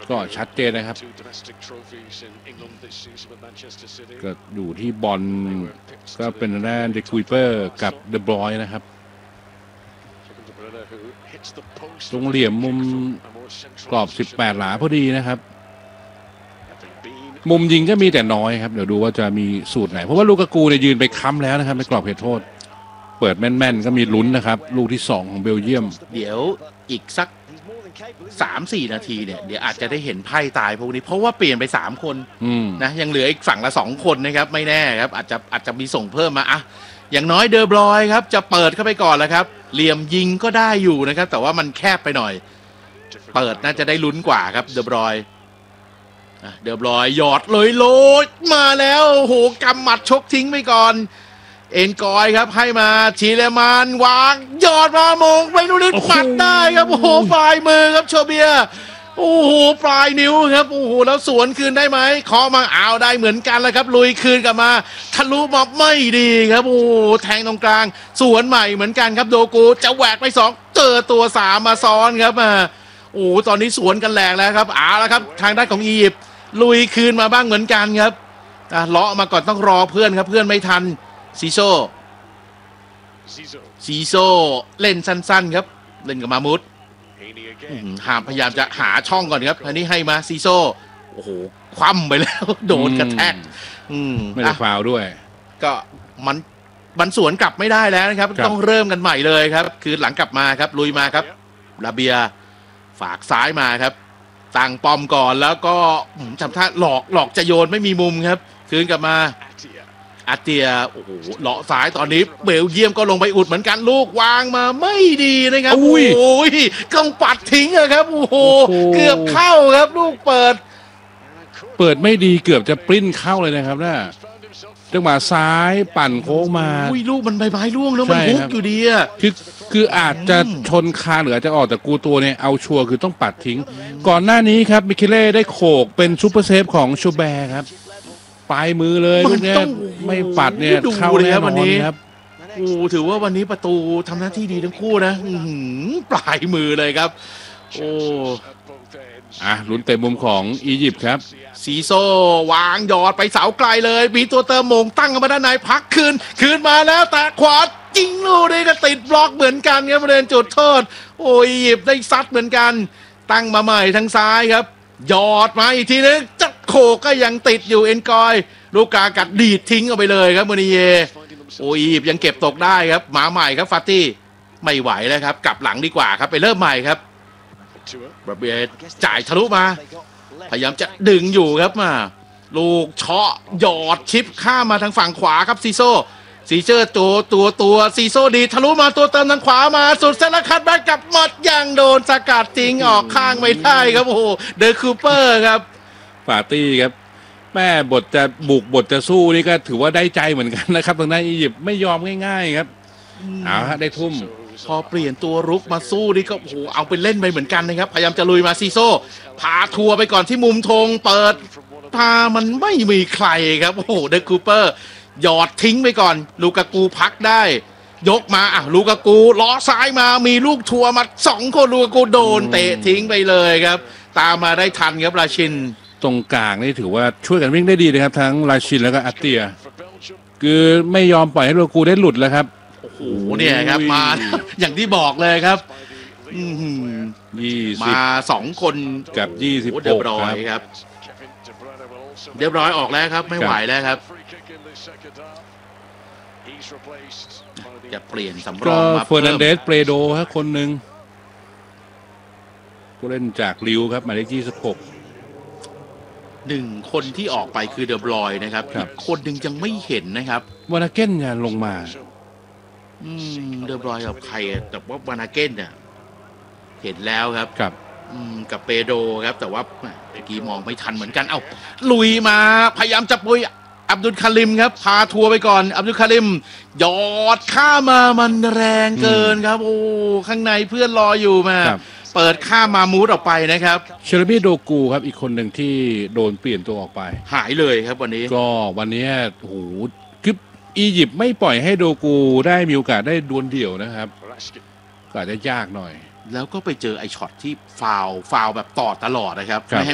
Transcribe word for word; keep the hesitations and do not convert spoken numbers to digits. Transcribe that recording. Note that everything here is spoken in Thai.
ก็ชัดเจนนะครับก็อยู่ที่บอลก็เป็นด้านเดคูเปอร์กับเดบรอยนะครับตรงเหลี่ยมมุมกรอบสิบแปดหลาพอดีนะครับมุมยิงก็มีแต่น้อยครับเดี๋ยวดูว่าจะมีสูตรไหนเพราะว่าลูกากูเนี่ยยืนไปค้ำแล้วนะครับในกรอบเขตโทษเปิดแม่นๆก็มีลุ้นนะครับลูกที่สองของเบลเยียมเดี๋ยวอีกสัก สามสี่ นาทีเนี่ยเดี๋ยวอาจจะได้เห็นไพ่ตายพวกนี้เพราะว่าเปลี่ยนไปสามคนนะยังเหลืออีกฝั่งละสองคนนะครับไม่แน่ครับอาจจะอาจจะมีส่งเพิ่มมาอะอย่างน้อยเดอบรอยครับจะเปิดเข้าไปก่อนแล้วครับเหลี่ยมยิงก็ได้อยู่นะครับแต่ว่ามันแคบไปหน่อยเปิดน่าจะได้ลุ้นกว่าครับเดอบรอยเดอบรอยหยอดเลยโลดมาแล้วโอ้โหกำหมัดชกทิ้งไปก่อนเอ็นกอยครับให้มาชีเลมานวางหยอดมามงไปนู่นนี่ปัดได้ครับโอ้โหปลายมือครับโชเบียโอ้โหปลายนิ้วครับโอ้โหแล้วสวนคืนได้ไหมขอมาเอาได้เหมือนกันแล้วครับลุยคืนกลับมาทะลุมาไม่ดีครับโอ้โหแทงตรงกลางสวนใหม่เหมือนกันครับโดกูจะแหวกไปสองเจอตัวสามมาซ้อนครับมาโอ้โหตอนนี้สวนกันแรงแล้วครับเอาละครับทางด้านของอียิปต์ลุยคืนมาบ้างเหมือนกันครับอ่ะเลาะมาก่อนต้องรอเพื่อนครับเพื่อนไม่ทันซีโซซีโซเล่นสั้นๆครับเล่นกับมามุดหามพยายามจะหาช่องก่อนครับอันนี้ให้มาซีโซโอ้โหคว่ำไปแล้วโดนกระแทกไม่ได้ฟาวด้วยก็มันมันสวนกลับไม่ได้แล้วนะครับต้องเริ่มกันใหม่เลยครับคือหลังกลับมาครับลุยมาครับลาเบียฝากซ้ายมาครับตั้งปอมก่อนแล้วก็จำท่าหลอกหลอกจะโยนไม่มีมุมครับคืนกลับมาอาเตียโอ้โหเลาะซ้ายตอนนี้เบลเยียมก็ลงไปอุดเหมือนกันลูกวางมาไม่ดีนะครับโอ้ยกำปัดทิ้งเลยครับโอ้โหเกือบเข้าครับลูกเปิดเปิดไม่ดีเกือบจะปริ้นเข้าเลยนะครับน่ะจังหวะซ้ายปั่นโค้งมาอุ้ยลูกมันใบไม้ร่วงแล้วมันฮุกอยู่ดีอ่ะคือคืออาจจะชนคานหรืออาจจะออกแต่กูตัวเนี่ยเอาชัวร์คือต้องปัดทิ้งก่อนหน้านี้ครับมิเคเล่ได้โขกเป็นซูเปอร์เซฟของชูแบร์ครับปลายมือเลยลูกเนี้ยไม่ปัดเนี่ยเข้าแน่นอนครับโอ้ถือว่าวันนี้ประตูทำหน้าที่ดีทั้งคู่นะปลายมือเลยครับโอ้อ่ะลุ้นเต็มมุมของอียิปต์ครับซีโซวางหยอดไปเสาไกลเลยมีตัวเติมมงตั้งมาด้านในพักคืนคืนมาแล้วแต่ขวาจริงลูกนี่ก็ติดบล็อกเหมือนกันครับประเด็นจุดโทษโอ้ยอียิปต์ได้ซัดเหมือนกันตั้งมาใหม่ทางซ้ายครับหยอดมาอีกทีนึงจับโขกก็ยังติดอยู่เอ็นกอยลูกกากัดดีดทิ้งออกไปเลยครับโมนิเยโอ้ยอียิปต์ยังเก็บตกได้ครับมาใหม่ครับฟาตี้ไม่ไหวแล้วครับกลับหลังดีกว่าครับไปเริ่มใหม่ครับบราเบียจ่ายทะลุมาพยายามจะดึงอยู่ครับมาลูกเชาะหยอดชิปข้ามมาทางฝั่งขวาครับซีโซซีเจอร์ตัวตัวตัวซีโซดีทะลุมาตัวเติมทางขวามาสุดเซนคัดแบ็กกับหมัดยังโดนสกัดทิ้งออกข้างไม่ได้ครับโอ้โหเดอะคูเปอร์ครับปาร์ตี้ครับแม่บทจะบุกบทจะสู้นี่ก็ถือว่าได้ใจเหมือนกันนะครับทางด้านอียิปต์ไม่ยอมง่ายๆครับเอาฮะได้ทุ่มพอเปลี่ยนตัวรุกมาสู้นี่ก็โอ้โหเอาไปเล่นไปเหมือนกันนะครับพยายามจะลุยมาซีโซพาทัวร์ไปก่อนที่มุมธงเปิดตามันไม่มีใครครับโอ้โหเดอะคูเปอร์หยอดทิ้งไปก่อนลูกากูพักได้ยกมาอ่ะลูกากูล้อซ้ายมามีลูกทัวร์มาสองคนลูกากูโดนเตะทิ้งไปเลยครับตามมาได้ทันครับราชินตรงกลางนี่ถือว่าช่วยกันวิ่งได้ดีนะครับทั้งราชินแล้วก็อาเตียคือไม่ยอมปล่อยให้ลูกากูได้หลุดแล้วครับโอ้โหเนี่ยครับมาอย่างที่บอกเลยครับมาสองคนกับยี่สิบหกครับเรียบร้อยออกแล้วครับไม่ไหวแล้วครับจะเปลี่ยนสำรองมาเฟอร์นันเดสเปโดครับคนหนึ่งผู้เล่นจากลิวครับหมายเลขยี่สิบหกหนึ่งคนที่ออกไปคือเดอบรอยนะครับอีกคนหนึ่งยังไม่เห็นนะครับวานาเก้นงานลงมาอืมเดอบรอยกับใครแต่ว่าวานาเก้นเนี่ยเห็นแล้วครับกับอืมกับเปโดครับแต่ว่าเมื่อกี้มองไม่ทันเหมือนกันเอ้าลุยมาพยายามจะปุยอับดุลคาริมครับพาทัวร์ไปก่อนอับดุลคาริมหยอดข้ามามันแรงเกินครับโอ้ข้างในเพื่อนรออยู่มาเปิดข้ามามูดออกไปนะครับเชลบี้โดกูครับอีกคนหนึ่งที่โดนเปลี่ยนตัวออกไปหายเลยครับวันนี้ก็วันนี้โอ้โหคืออียิปต์ไม่ปล่อยให้โดกูได้มีโอกาสได้ดวลเดี่ยวนะครับก็อาจจะยากหน่อยแล้วก็ไปเจอไอช็อตที่ฟาวฟาวแบบต่อตลอดนะครับไม่ให้